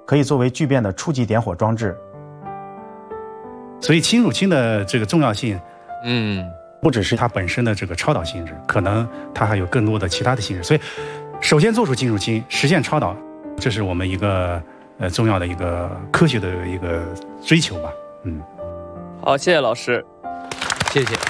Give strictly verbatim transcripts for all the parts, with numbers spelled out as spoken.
可以作为聚变的初级点火装置。 所以氢乳氢的这个重要性， 嗯， 不只是它本身的这个超导性质，可能它还有更多的其他的性质。所以，首先做出氢乳氢，实现超导，这是我们一个呃重要的一个科学的一个追求吧。嗯， 好，谢谢老师， 谢谢。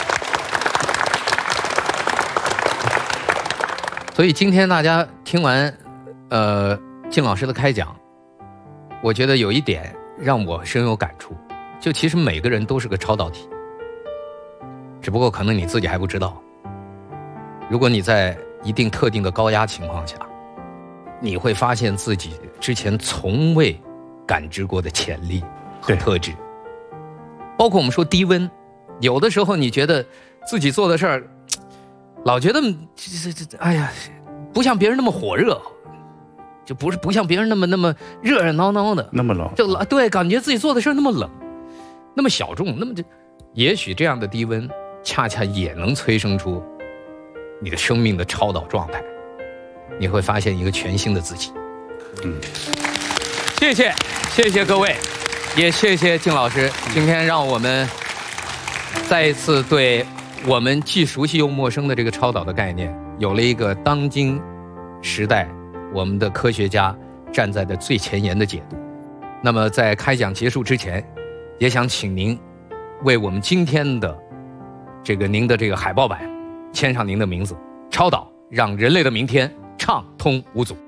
所以今天大家听完呃靳老师的开讲，我觉得有一点让我深有感触，就其实每个人都是个超导体，只不过可能你自己还不知道。如果你在一定特定的高压情况下，你会发现自己之前从未感知过的潜力和特质。包括我们说低温，有的时候你觉得自己做的事儿老觉得这这这，哎呀，不像别人那么火热，就不是不像别人那么那么热热闹闹的， 那么冷， 就对，感觉自己做的事儿那么冷，那么小众，那么就，也许这样的低温，恰恰也能催生出你的生命的超导状态，你会发现一个全新的自己。 嗯， 谢谢，谢谢各位，也谢谢靳老师，今天让我们再一次对我们既熟悉又陌生的这个超导的概念，有了一个当今时代我们的科学家站在的最前沿的解读。那么在开讲结束之前，也想请您为我们今天的这个您的这个海报版签上您的名字，超导让人类的明天畅通无阻。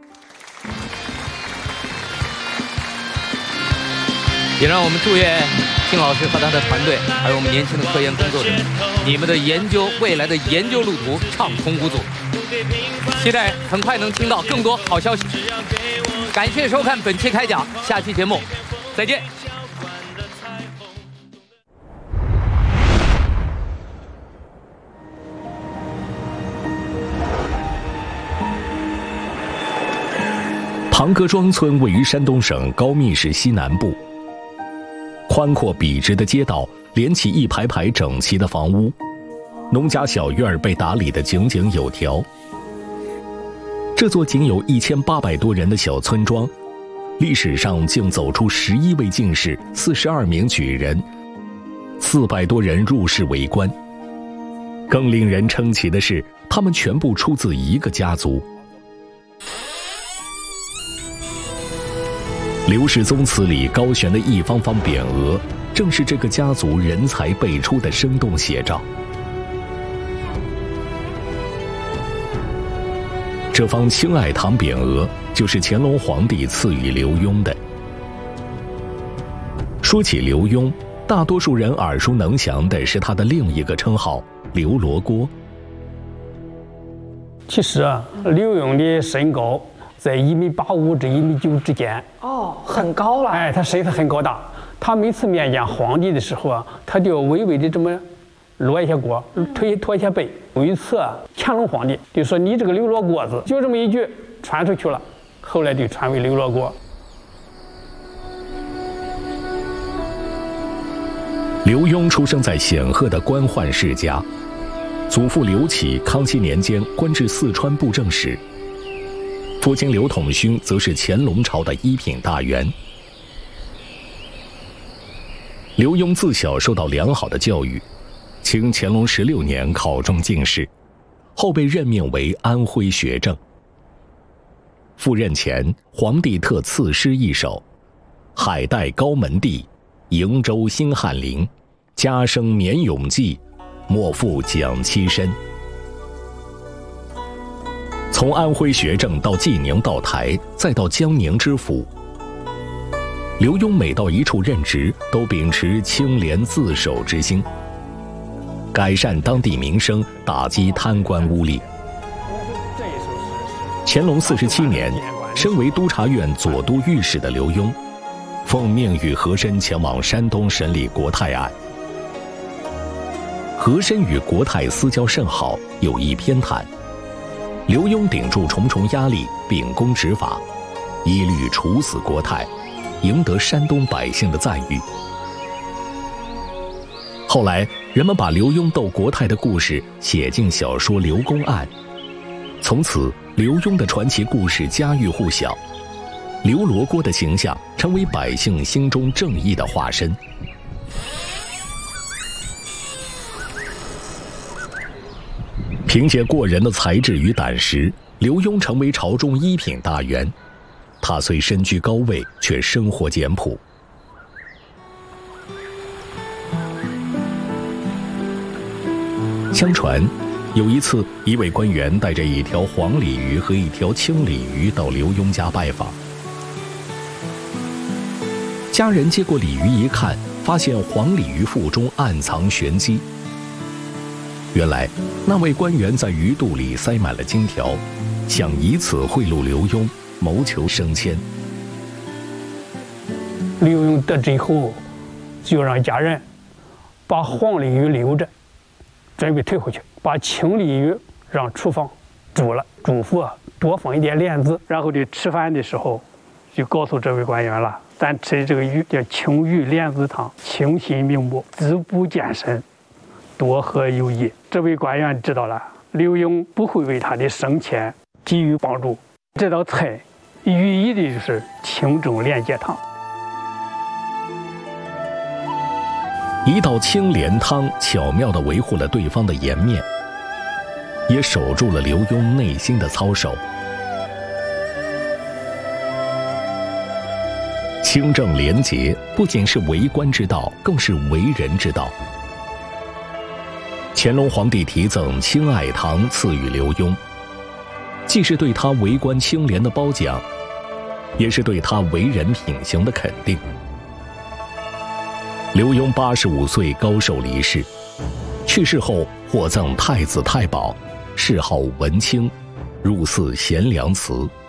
也让我们祝愿靳老师和他的团队，还有我们年轻的科研工作者，你们的研究未来的研究路途畅通无阻。期待很快能听到更多好消息。感谢收看本期开讲，下期节目再见。 庞各庄村位于山东省高密市西南部，宽阔笔直的街道连起一排排整齐的房屋，农家小院被打理得井井有条。这座仅有一千八百多人的小村庄，历史上竟走出十一位进士、四十二名举人，四百多人入仕为官。更令人称奇的是，他们全部出自一个家族。刘氏宗祠里高悬的一方方匾额，正是这个家族人才辈出的生动写照。这方青爱堂匾额就是乾隆皇帝赐予刘墉的。说起刘墉，大多数人耳熟能详的是他的另一个称号刘罗锅。 其实啊，刘墉的身高在一米八五至一米九之间。 哦，很高了。 哎，他身子很高大。他每次面见皇帝的时候啊，他就微微的这么落一下锅，推托一下背。有一次啊，乾隆皇帝就说：“你这个刘罗锅子。”就这么一句传出去了，后来就传为刘罗锅。 刘墉出生在显赫的官宦世家，祖父刘启康熙年间官至四川布政使。父亲刘统勋则是乾隆朝的一品大员。刘墉自小受到良好的教育，清乾隆十六年考中进士，后被任命为安徽学政。赴任前，皇帝特赐诗一首：“海带高门第，瀛洲新翰林，家生绵永记，莫负蒋妻身。”从安徽学政到济宁道台，再到江宁知府，刘墉每到一处任职，都秉持清廉自守之心，改善当地民生，打击贪官污吏。乾隆四十七年，身为督察院左都御史的刘墉，奉命与和珅前往山东审理国泰案。和珅与国泰私交甚好，有意偏袒。刘墉顶住重重压力，秉公执法，一律处死国泰，赢得山东百姓的赞誉。后来，人们把刘墉斗国泰的故事写进小说《刘公案》，从此刘墉的传奇故事家喻户晓， 刘罗锅的形象成为百姓心中正义的化身。凭借过人的才智与胆识，刘墉成为朝中一品大员。他虽身居高位，却生活简朴。相传，有一次，一位官员带着一条黄鲤鱼和一条青鲤鱼到刘墉家拜访。家人接过鲤鱼一看，发现黄鲤鱼腹中暗藏玄机。原来，那位官员在鱼肚里塞满了金条，想以此贿赂刘墉，谋求升迁。 刘墉得知以后，就让家人把黄鲤鱼留着，准备退回去，把青鲤鱼让厨房煮了，嘱咐啊多放一点莲子。然后就吃饭的时候，就告诉这位官员了，咱吃这个鱼叫青鱼莲子汤，清心明目，滋补健身，多喝有益。这位官员知道了，刘墉不会为他的升迁给予帮助。这道菜寓意的就是清正廉洁汤。 一道清廉汤巧妙地维护了对方的颜面，也守住了刘墉内心的操守。清正廉洁不仅是为官之道，更是为人之道。乾隆皇帝题赠清爱汤赐予刘墉，既是对他为官清廉的褒奖，也是对他为人品行的肯定。刘墉八十五岁高寿离世，去世后获赠太子太保，谥号文清，入祀贤良祠。